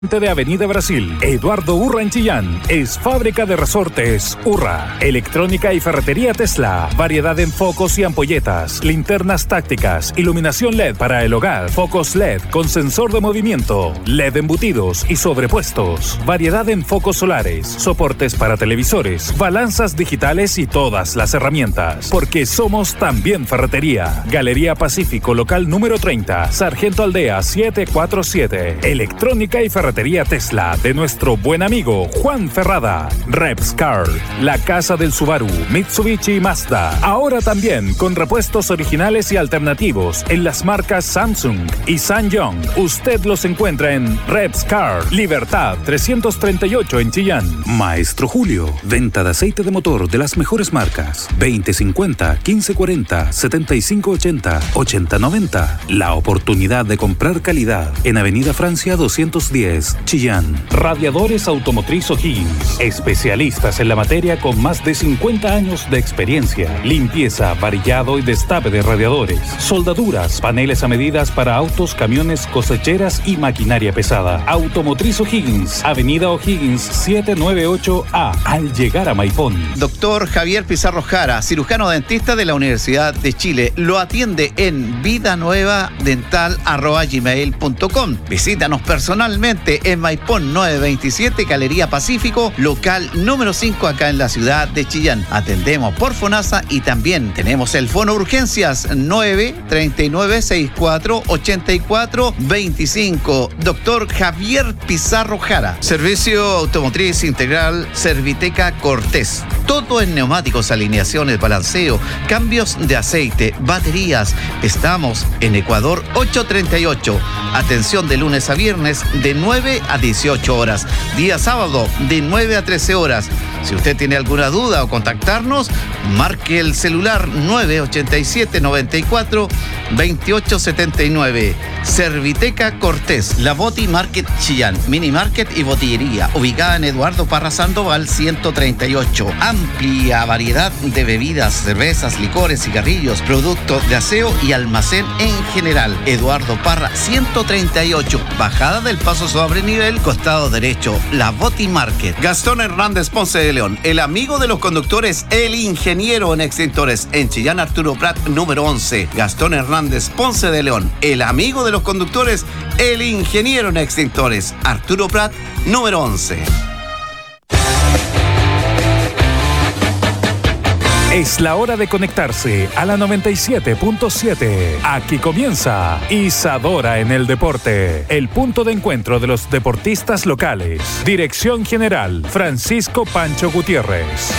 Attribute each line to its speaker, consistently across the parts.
Speaker 1: de Avenida Brasil, Eduardo Urra en Chillán, es fábrica de resortes Urra. Electrónica y ferretería Tesla, variedad en focos y ampolletas, linternas tácticas, iluminación LED para el hogar, focos LED con sensor de movimiento, LED embutidos y sobrepuestos, variedad en focos solares, soportes para televisores, balanzas digitales y todas las herramientas. Porque somos también ferretería. Galería Pacífico, local número 30, Sargento Aldea 747. Electrónica y ferretería Tesla de nuestro buen amigo Juan Ferrada. Repscar, la casa del Subaru, Mitsubishi y Mazda. Ahora también con repuestos originales y alternativos en las marcas Samsung y SsangYong. Usted los encuentra en Repscar, Libertad 338 en Chillán. Maestro Julio, venta de aceite de motor de las mejores marcas. 2050, 1540, 7580, 8090. La oportunidad de comprar calidad en Avenida Francia 210. Chillán. Radiadores Automotriz O'Higgins. Especialistas en la materia con más de 50 años de experiencia. Limpieza, varillado y destape de radiadores. Soldaduras, paneles a medidas para autos, camiones, cosecheras y maquinaria pesada. Automotriz O'Higgins. Avenida O'Higgins 798A. Al llegar a Maipón.
Speaker 2: Doctor Javier Pizarro Jara, cirujano dentista de la Universidad de Chile. Lo atiende en vidanuevadental@gmail.com. Visítanos personalmente en Maipón 927, Galería Pacífico, local número 5, acá en la ciudad de Chillán. Atendemos por FONASA y también tenemos el Fono Urgencias 939-64-84-25. Doctor Javier Pizarro Jara. Servicio Automotriz Integral Serviteca Cortés. Todo en neumáticos, alineaciones, balanceo, cambios de aceite, baterías. Estamos en Ecuador 838. Atención de lunes a viernes de 9 a 18 horas. Día sábado de 9 a 13 horas. Si usted tiene alguna duda o contactarnos, marque el celular 987-94-2879. Serviteca Cortés. La Boti Market Chillán. Mini Market y botillería. Ubicada en Eduardo Parra Sandoval 138. Amplia variedad de bebidas, cervezas, licores, cigarrillos, productos de aseo y almacén en general. Eduardo Parra 138. Bajada del Paso sobre nivel, costado derecho. La Boti Market. Gastón Hernández Ponce de León, el amigo de los conductores, el ingeniero en extintores en Chillán, Arturo Prat número 11. Gastón Hernández Ponce de León, el amigo de los conductores, el ingeniero en extintores, Arturo Prat número 11.
Speaker 1: Es la hora de conectarse a la 97.7. Aquí comienza Isadora en el Deporte, el punto de encuentro de los deportistas locales. Dirección General, Francisco Pancho Gutiérrez.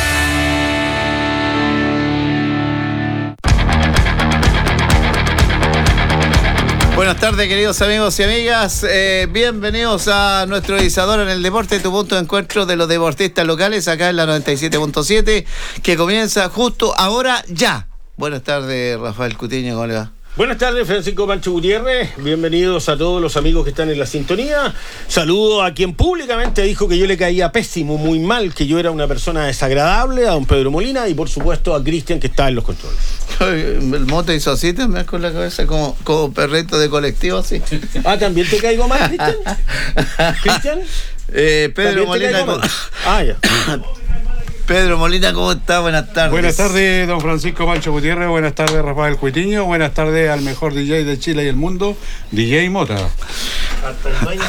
Speaker 2: Buenas tardes, queridos amigos y amigas. Bienvenidos a nuestro Isadora en el Deporte, tu punto de encuentro de los deportistas locales, acá en la 97.7, que comienza justo ahora ya. Buenas tardes, Rafael Cutiño, ¿cómo le va?
Speaker 3: Buenas tardes, Francisco Pancho Gutiérrez. Bienvenidos a todos los amigos que están en la sintonía. Saludo a quien públicamente dijo que yo le caía pésimo, muy mal, que yo era una persona desagradable, a don Pedro Molina, y por supuesto a Cristian, que está en los controles.
Speaker 2: El mote hizo así también con la cabeza, como perrito de colectivo, así.
Speaker 3: Ah, ¿también te caigo mal, Cristian? ¿Cristian?
Speaker 2: Pedro Molina.
Speaker 3: Ya.
Speaker 2: Pedro Molina, ¿cómo está? Buenas tardes.
Speaker 4: Buenas tardes, don Francisco Pancho Gutiérrez. Buenas tardes, Rafael Cuitiño. Buenas tardes al mejor DJ de Chile y el mundo, DJ Mota.
Speaker 3: Hasta el dueño.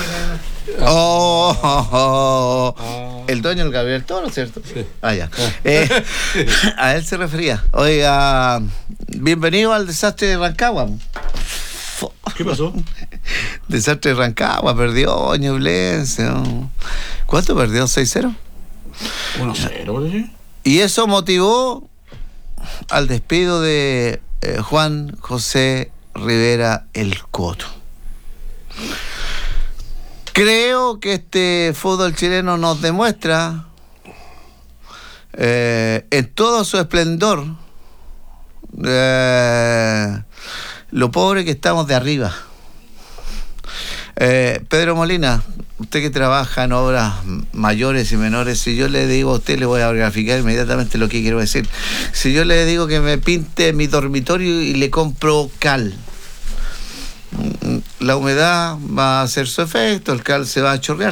Speaker 2: El dueño del Gabriel Toro, ¿cierto?
Speaker 4: Sí.
Speaker 2: Ya. A él se refería. Oiga, bienvenido al desastre de Rancagua.
Speaker 4: ¿Qué pasó?
Speaker 2: Desastre de Rancagua, perdió Ñublense. ¿Cuánto perdió? ¿6-0?
Speaker 4: 1-0, ¿sí?
Speaker 2: Y eso motivó al despido de Juan José Rivera el Coto. Creo que este fútbol chileno nos demuestra en todo su esplendor lo pobre que estamos de arriba. Pedro Molina, usted que trabaja en obras mayores y menores, si yo le digo a usted, le voy a graficar inmediatamente lo que quiero decir. Si yo le digo que me pinte mi dormitorio y le compro cal, la humedad va a hacer su efecto, el cal se va a chorrear.